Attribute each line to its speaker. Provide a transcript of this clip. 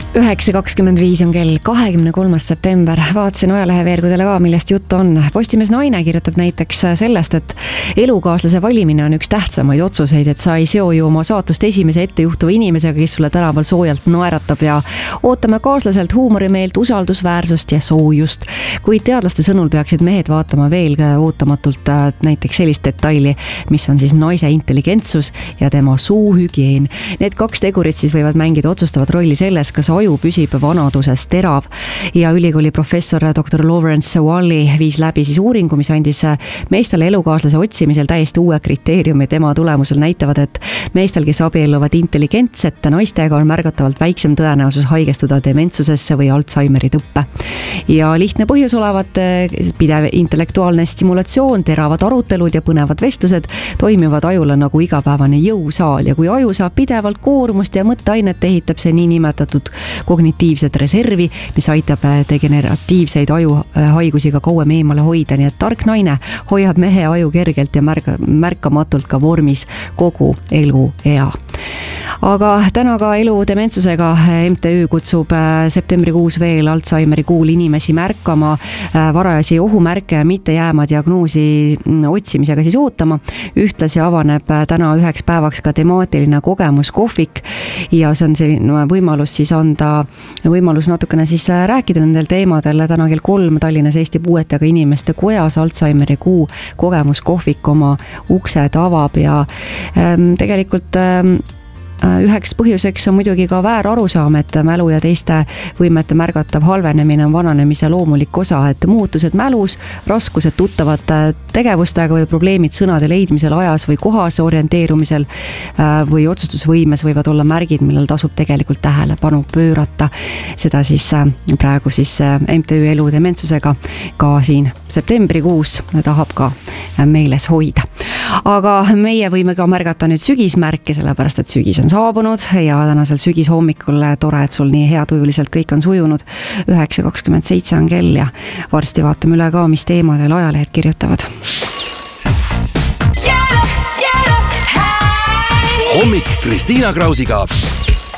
Speaker 1: 9.25 on kell 23. september. Vaatasin ajalehe veergudele ka, millest juttu on. Postimees Naine kirjutab näiteks sellest, et elukaaslase valimine on üks tähtsamaid otsuseid, et sa ei seo ju oma saatust esimese ettejuhtuva inimesega, kes sulle tänaval soojalt naeratab ja ootame kaaslaselt huumorimeelt, usaldusväärsust ja soojust. Kuid teadlaste sõnul peaksid mehed vaatama veel ootamatult näiteks sellist detaili, mis on siis naise intelligentsus ja tema suuhügieen. Need kaks tegurit siis võivad mängida otsustavat rolli selles, kas aju püsib vanaduses terav. Ja ülikooli professor Dr. Lawrence Walli viis läbi siis uuringu, mis andis meestele elukaaslase otsimisel täiesti uue kriteeriumi. Tema tulemusel näitavad, et meestel, kes abielluvad intelligentsete naistega, on märgatavalt väiksem tõenäosus haigestuda dementsusesse või Alzheimeri tõppe. Ja lihtne põhjus olevat pidev intellektuaalne stimulatsioon, teravad arutelud ja põnevad vestlused toimivad ajule nagu igapäevane jõusaal ja kui aju saab pidevalt koormust ja mõtteainet, ehitab see nii nimetatud kognitiivset reservi, mis aitab degeneratiivseid ajuhaigusi ka kauem eemale hoida, nii et tark naine hoiab mehe aju kergelt ja märkamatult ka vormis kogu eluea. Aga täna ka elu dementsusega MTÜ kutsub septembrikuus veel Alzheimeri kuul inimesi märkama varajasi ohumärke ja mitte jääma diagnoosi otsimisega siis ootama. Ühtlasi avaneb täna 1 päevaks ka temaatiline kogemuskohvik ja see on selline võimalus siis anda võimalus natukene siis rääkida nendel teemadel. Täna kell 3 Tallinnas Eesti Puuetega Inimeste Kojas Alzheimeri kuu kogemuskohvik oma uksed avab ja tegelikult üheks põhjuseks on muidugi ka väär arusaam, et mälu ja teiste võimete märgatav halvenemine on vananemise loomulik osa, et muutused mälus, raskused tuttavate tegevustega või probleemid sõnade leidmisel ajas või kohas orienteerumisel või otsustusvõimes võivad olla märgid, millel tasub tegelikult tähelepanu pöörata. Seda siis praegu siis MTÜ elu dementsusega ka siin septembrikuus tahab ka meeles hoida. Aga meie võime ka märgata nüüd sügismärke, sellepärast et sügis on saabunud ja tänasel sügishommikul tore, et sul nii heatujuliselt kõik on sujunud. 9.27 on kell ja varsti vaatame üle ka, mis teemadel ajalehed kirjutavad.
Speaker 2: Hommik Kristiina Krausiga